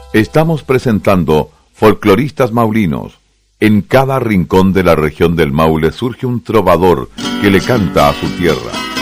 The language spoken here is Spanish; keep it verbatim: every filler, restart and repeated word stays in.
Estamos presentando Folcloristas Maulinos. En cada rincón de la región del Maule surge un trovador que le canta a su tierra.